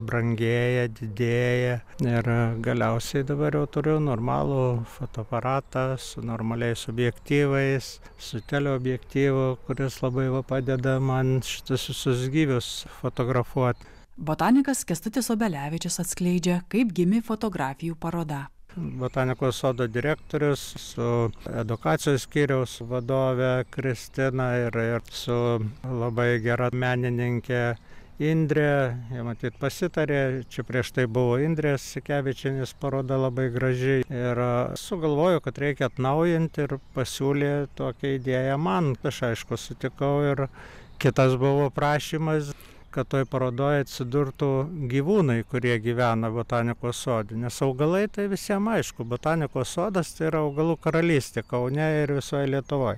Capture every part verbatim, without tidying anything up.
brangėja, didėja ir galiausiai dabar jau turiu normalų fotoaparatą su normaliais objektyvais, su teleobjektyvu, kuris labai va padeda man šitus visus gyvius fotografuoti. Botanikas Kęstutis Obelevičius atskleidžia, kaip gimė fotografijų paroda. Botanikos sodo direktorius su edukacijos skyriaus vadove Kristina ir, ir su labai gera menininkė Indrė, jie matyt pasitarė, čia prieš tai buvo Indrės Sikevičienės paroda labai graži ir sugalvojo, kad reikia atnaujinti ir pasiūlė tokią idėją man. Aš aišku sutikau ir kitas buvo prašymas, kad toj parodoje atsidurtų gyvūnai, kurie gyvena botanikos sode. Nes augalai tai visiems aišku, botanikos sodas tai yra augalų karalystė Kaune ir visoje Lietuvoje.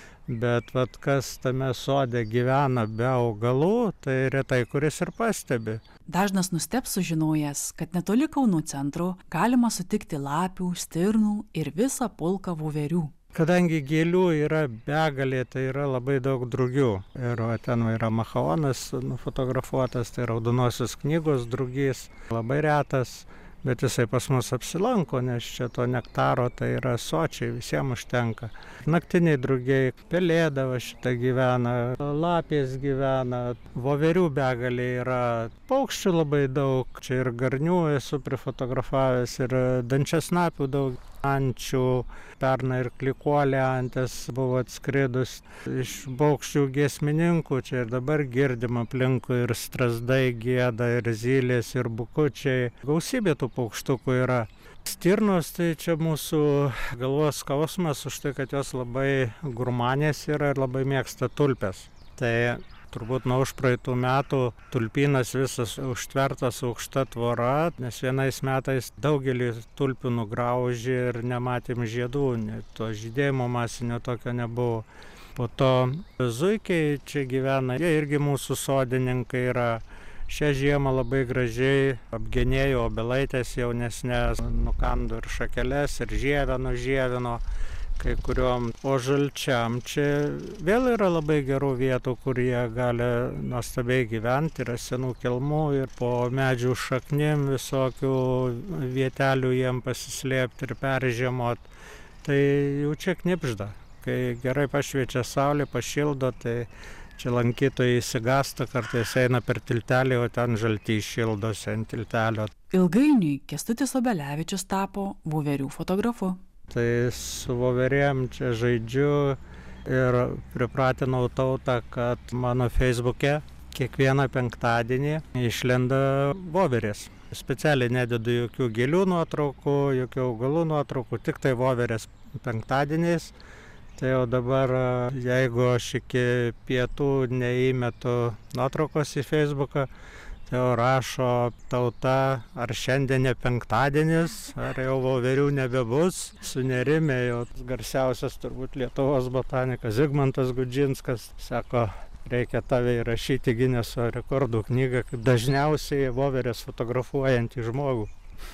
Bet vat, kas tame sode gyvena be augalų, tai retai kuris ir pastebi. Dažnas nustebs sužinojęs, kad netoli Kauno centro galima sutikti lapių, stirnų ir visą pulką voverių. Kadangi gėlių yra begalė, tai yra labai daug drugių. Ir va, ten yra machaonas nufotografuotas, tai raudonosios knygos drugys, labai retas, bet jisai pas mus apsilanko, nes čia to nektaro tai yra sočiai, visiems užtenka. Naktiniai drugiai, pelėda va šitą gyvena, lapės gyvena, voverių begalė yra, paukščių labai daug, čia ir garnių esu prifotografavęs, ir dančiasnapių daug. Ančių, pernai ir klikuolė antis buvo atskridus iš paukščių giesmininkų, čia ir dabar girdim aplinkui ir strazdai gieda, ir zylės, ir bukučiai. Gausybė tų paukštukų yra. Stirnos tai čia mūsų galvos skausmas už tai, kad jos labai gurmanės yra ir labai mėgsta tulpes. Tai turbūt nuo užpraeitų metų tulpynas visas užtvertas aukšta tvora, nes vienais metais daugelį tulpių nugraužė ir nematėm žiedų, to žydėjimo masinio tokio nebuvo. Po to zuikiai čia gyvena, jie irgi mūsų sodininkai yra. Šią žiemą labai gražiai apgenėjo obelaitės jaunesnės, nukando ir šakeles, ir žievę nužievino. Kai kuriuom, o žalčiam čia vėl yra labai gerų vietų, kur jie gali nuostabiai gyventi, yra senų kelmų ir po medžių šaknim visokių vietelių jiem pasislėpti ir peržiemot. Tai jau čia knipžda, kai gerai pašviečia saulė, pašildo, tai čia lankytojai įsigasta, kartais eina per tiltelį, o ten žaltys šildosi ant tiltelio. Ilgainiui Kęstutis Obelevičius tapo voverių fotografu. Tai su voverėm čia žaidžiu ir pripratinau tautą, kad mano Facebook'e kiekvieną penktadienį išlenda voverės. Specialiai nededu jokių gėlių nuotraukų, jokių augalų nuotraukų, tik tai voverės penktadieniais. Tai jau dabar, jeigu aš iki pietų neįmetu nuotraukos į Facebooką, tai jau rašo tauta, ar šiandien ne penktadienis, ar jau voverių nebebus. Sunerimė jau garsiausias turbūt Lietuvos botanikas Zigmantas Gudžinskas sako, reikia tave įrašyti Gineso rekordų knygą, kaip dažniausiai voverės fotografuojantį žmogų.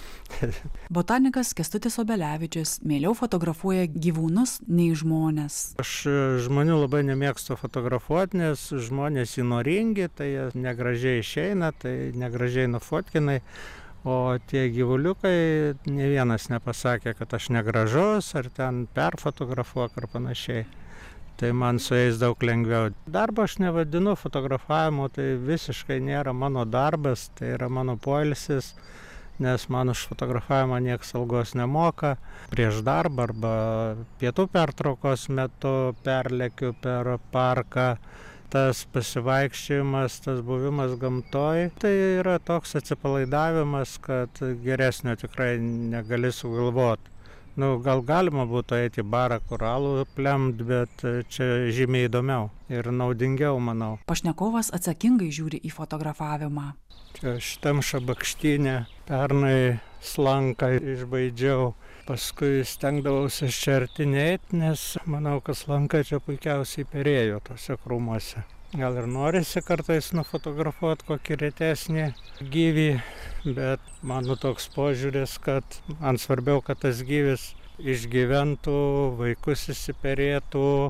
Botanikas Kęstutis Obelevičius mieliau fotografuoja gyvūnus nei žmones. Aš žmonių labai nemėgstu fotografuoti, nes žmonės įnoringi, tai jie negražiai išeina, tai negražiai nufotkinai. O tie gyvuliukai, ne vienas nepasakė, kad aš negražus, ar ten perfotografuok ar panašiai. Tai man su jais daug lengviau. Darbą aš nevadinu fotografavimu, tai visiškai nėra mano darbas, tai yra mano poilsis. Nes man už fotografavimą nieks algos nemoka. Prieš darbą arba pietų pertraukos metu perlekiu per parką. Tas pasivaikščiojimas, tas buvimas gamtoj, tai yra toks atsipalaidavimas, kad geresnio tikrai negali sugalvoti. Nu, gal galima būtų eiti į barą, kur alų plemt, bet čia žymiai įdomiau ir naudingiau, manau. Pašnekovas atsakingai žiūri į fotografavimą. Čia šitam šabakštynė pernai slanką išbaidžiau, paskui stengdavausi čia artinėti, nes manau, kad slanka čia puikiausiai perėjo tose krūmuose. Gal ir norisi kartais nufotografuoti kokį retesnį gyvį, bet mano toks požiūris, kad man svarbiau, kad tas gyvis išgyventų, vaikus įsiperėtų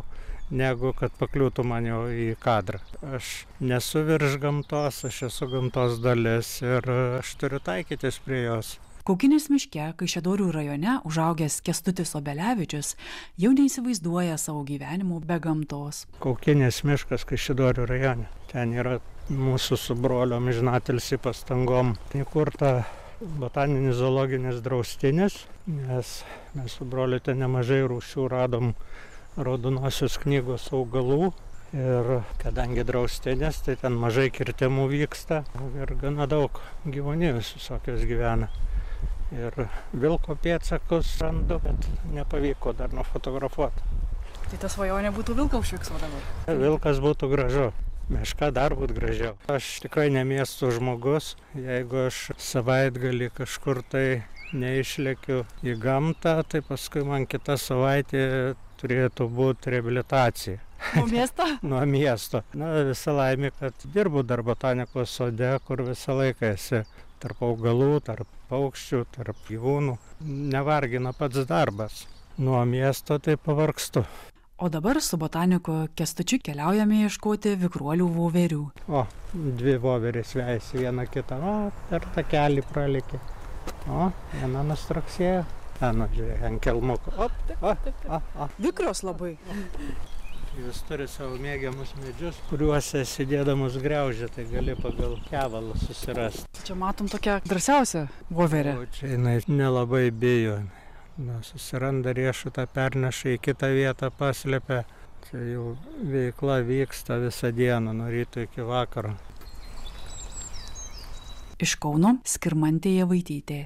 negu kad pakliūtų man jau į kadrą. Aš nesu virš gamtos, aš esu gamtos dalis ir aš turiu taikytis prie jos. Kaukinės miške, Kaišiadorių rajone, užaugęs Kęstutis Obelevičius jau neįsivaizduoja savo gyvenimo be gamtos. Kaukinės miškas Kaišiadorių rajone. Ten yra mūsų su broliu amžinatilsį pastangom įkurta botaninis zoologinis draustinis, nes mes su broliu ten nemažai rūšių radom raudonosios knygos augalų ir kadangi draustinis, tai ten mažai kirtimų vyksta ir gana daug gyvūnijos visokios gyvena. Ir vilko pėdsakus randu, bet nepavyko dar nufotografuoti. Tai ta svajonė būtų vilką užfiksuoti dabar? Vilkas būtų gražu. Meška dar būtų gražiau. Aš tikrai ne miesto žmogus. Jeigu aš savaitgalį kažkur tai neišlekiu į gamtą, tai paskui man kita savaitė turėtų būti reabilitacija. Nuo miesto? Nuo miesto. Na, visa laimė, kad dirbu dar botanikos sode, kur visą laiką esi tarp augalų, tarp paukščių, tarp gyvūnų. Nevargina pats darbas. Nuo miesto tai pavargstu. O dabar su botaniku Kęstučiu keliaujame ieškoti vikruolių voverių. O, dvi voverės vejasi vieną kitą. O, per takelį pralikė. O, viena nustraksėjo. Ten, žiūrėk, ant kelmuko. O, o, o, o. Vikrios labai. Jis turi savo mėgiamus medžius, kuriuose sėdėdamus griaužia, tai gali pagal kevalą susirasti. Čia matom tokią drąsiausią voverę. O čia jinai nelabai bijo. Na, susiranda riešutą, perneša į kitą vietą, paslepia. Čia jau veikla vyksta visą dieną, nuo ryto iki vakaro. Iš Kauno Skirmantė Javaitytė.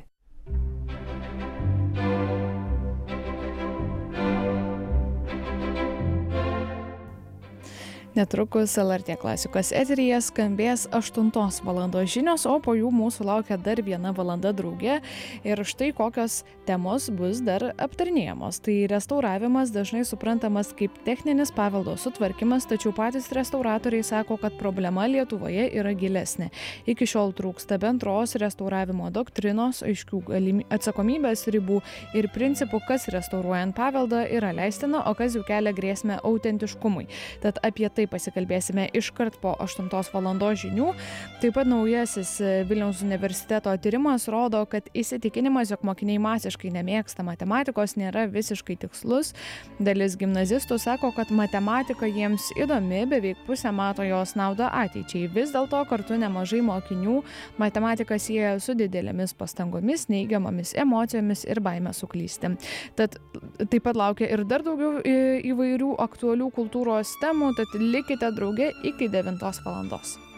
Netrukus L R T klasikos eteryje skambės aštuntos valandos žinios, o po jų mūsų laukia dar viena valanda drauge. Ir štai kokios temos bus dar aptarnėjamos. Tai restauravimas dažnai suprantamas kaip techninis paveldo sutvarkymas, tačiau patys restauratoriai sako, kad problema Lietuvoje yra gilesnė. Iki šiol trūksta bendros restauravimo doktrinos, aiškių galimy... atsakomybės ribų ir principų, kas restauruojant paveldą yra leistina, o kas jau kelia grėsmę autentiškumui. Tad apie tai pasikalbėsime iškart po aštuntos valandos žinių. Taip pat naujasis Vilniaus universiteto tyrimas rodo, kad įsitikinimas, jog mokiniai masiškai nemėgsta matematikos, nėra visiškai tikslus. Dalis gimnazistų sako, kad matematika jiems įdomi, beveik pusė mato jos naudą ateičiai. Vis dėlto kartu nemažai mokinių matematiką sieja su didelėmis pastangomis, neigiamomis emocijomis ir baime suklysti. Tad taip pat laukia ir dar daugiau įvairių aktualių kultūros temų, tad likite drauge iki devintos valandos.